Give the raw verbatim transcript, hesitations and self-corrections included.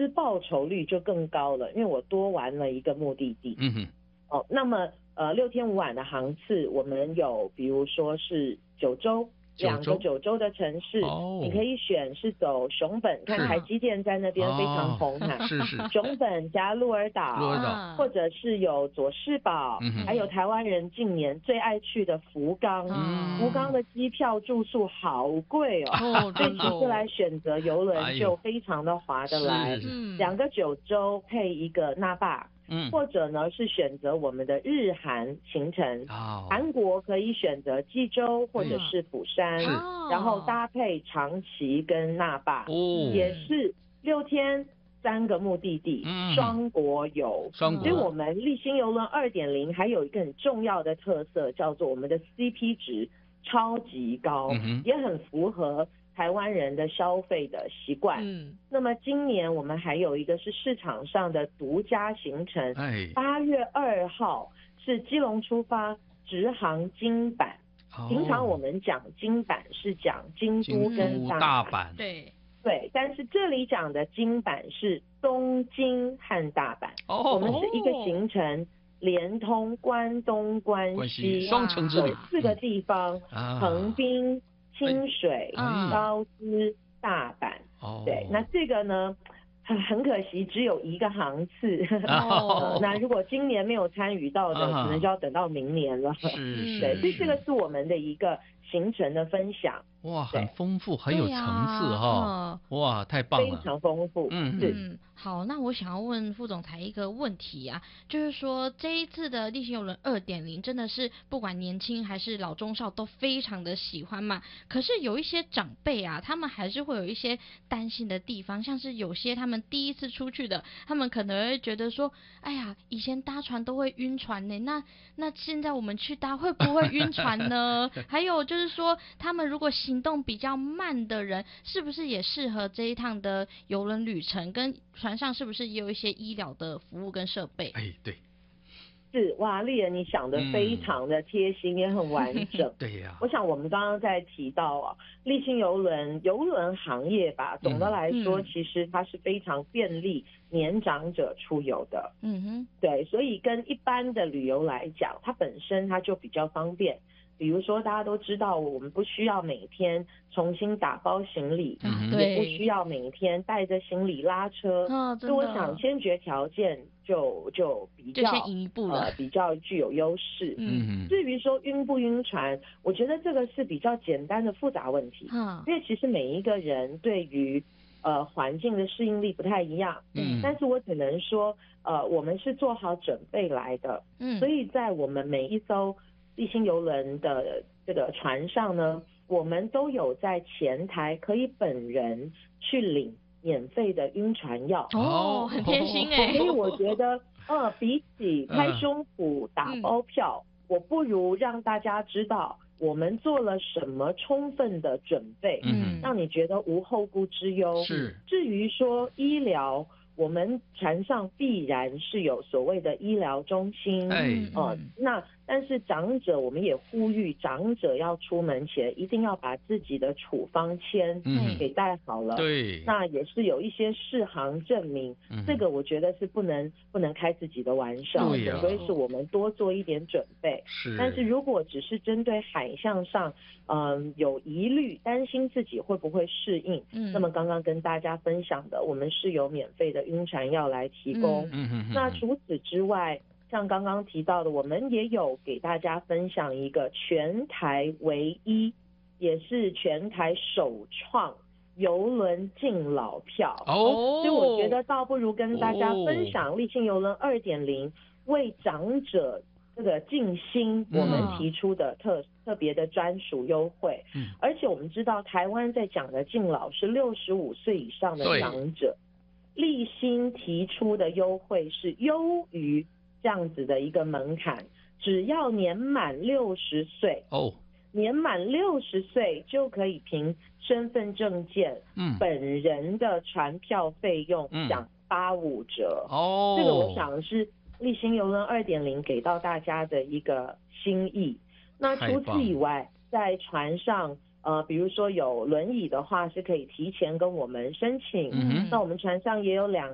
资报酬率就更高了，因为我多玩了一个目的地。 嗯哼， 哦，那么呃六天五晚的航次，我们有比如说是九州。两个九州的城市， 哦、 你可以选是走熊本，看台积电在那边非常红哈、 哦，是是， 熊本加鹿儿岛， 鹿儿岛， 或者是有佐世保、 嗯， 还有台湾人近年最爱去的福冈， 嗯、 福冈的机票住宿好贵哦， 哦所以其实来选择邮轮就非常的划得来，两个九州配一个那霸。嗯，或者呢是选择我们的日韩行程，哦、韩国可以选择济州或者是釜山，嗯、然后搭配长崎跟那霸，哦、也是六天三个目的地，嗯、双国游。双国，所以我们立新邮轮 二点零 还有一个很重要的特色，叫做我们的 C P 值超级高，嗯、也很符合台湾人的消费的习惯，嗯，那么今年我们还有一个是市场上的独家行程，八月二号是基隆出发，直航京阪。哦、平常我们讲京阪是讲京都跟大阪， 大阪对对，但是这里讲的京阪是东京和大阪，哦、我们是一个行程。连通关东、关西双城之旅， 四个地方，嗯、横滨、清水、哎、高知、大阪。哦，对，那这个呢，很很可惜，只有一个航次。哦，那如果今年没有参与到的，哦、可能就要等到明年了。 是是， 对，所以这个是我们的一个行程的分享。 哇，很丰富，很有层次哈、哦嗯！哇，太棒了， 非常丰富。 嗯嗯，好，那我想要问副总裁一个问题啊，就是说这一次的立新邮轮 二点零 真的是不管年轻还是老中少都非常的喜欢嘛？可是有一些长辈啊，他们还是会有一些担心的地方，像是有些他们第一次出去的，他们可能会觉得说，哎呀，以前搭船都会晕船呢，那那现在我们去搭会不会晕船呢？还有就是说，他们如果行动比较慢的人，是不是也适合这一趟的邮轮旅程？跟船上是不是也有一些医疗的服务跟设备？ 哎，对， 是哇，丽人你想的非常的贴心，嗯、也很完整。 对呀、啊， 我想我们刚刚在提到啊，立新邮轮邮轮行业吧，总的来说，嗯、其实它是非常便利年长者出游的。嗯哼，对，所以跟一般的旅游来讲，它本身它就比较方便。比如说大家都知道我们不需要每天重新打包行李，嗯、也不需要每天带着行李拉车，哦、所以我想先决条件就就比较就先赢一步了， 呃、比较具有优势。嗯，至于说晕不晕船，我觉得这个是比较简单的复杂问题，嗯、因为其实每一个人对于呃环境的适应力不太一样，嗯，但是我只能说呃我们是做好准备来的，嗯，所以在我们每一艘立新邮轮的这个船上呢，我们都有在前台可以本人去领免费的晕船药。 哦，很贴心哎。 所以我觉得，呃，比起拍胸脯打包票，嗯、我不如让大家知道我们做了什么充分的准备，嗯，让你觉得无后顾之忧。 是。 至于说医疗，我们船上必然是有所谓的医疗中心，哎，哦、呃，那但是长者，我们也呼吁长者要出门前一定要把自己的处方签给带好了，嗯、对，那也是有一些适航证明，嗯、这个我觉得是不能不能开自己的玩笑， 对呀， 所以是我们多做一点准备。 是， 但是如果只是针对海象上，嗯、呃，有疑虑，担心自己会不会适应，嗯，那么刚刚跟大家分享的，我们是有免费的晕船药来提供。嗯嗯，那除此之外，像刚刚提到的，我们也有给大家分享一个全台唯一，也是全台首创邮轮敬老票。哦，所以我觉得倒不如跟大家分享立新邮轮 二点零 为长者这个尽心我们提出的特、嗯、特别的专属优惠。嗯，而且我们知道台湾在讲的敬老是六十五岁以上的长者，立新提出的优惠是优于这样子的一个门槛，只要年满六十岁哦，年满六十岁就可以凭身份证件，嗯，本人的船票费用享八五折哦。这个我想是立新邮轮 二点零 给到大家的一个心意。那除此以外，在船上呃，比如说有轮椅的话，是可以提前跟我们申请。嗯，那我们船上也有两